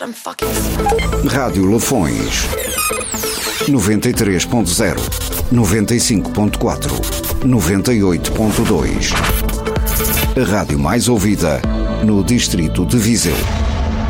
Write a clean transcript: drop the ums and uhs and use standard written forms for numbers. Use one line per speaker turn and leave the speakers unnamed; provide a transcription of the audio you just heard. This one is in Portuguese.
I'm fucking smart.
Rádio Lafões 93.0, 95.4, 98.2. A rádio mais ouvida no distrito de Viseu.